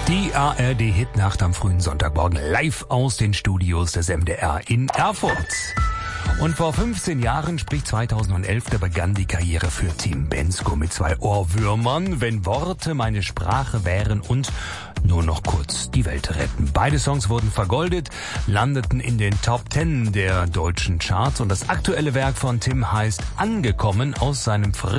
Die ARD-Hitnacht am frühen Sonntagmorgen live aus den Studios des MDR in Erfurt. Und vor 15 Jahren, sprich 2011, da begann die Karriere für Tim Bendzko mit 2 Ohrwürmern, Wenn Worte meine Sprache wären und Nur noch kurz die Welt retten. Beide Songs wurden vergoldet, landeten in den Top 10 der deutschen Charts und das aktuelle Werk von Tim heißt Angekommen aus seinem